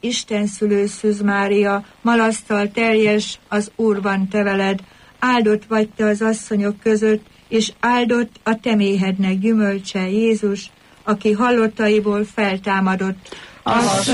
Isten szülő Szűz Mária, malasztal teljes, az Úr van te veled, áldott vagy te az asszonyok között, és áldott a te méhednek gyümölcse Jézus, aki hallottaiból feltámadott.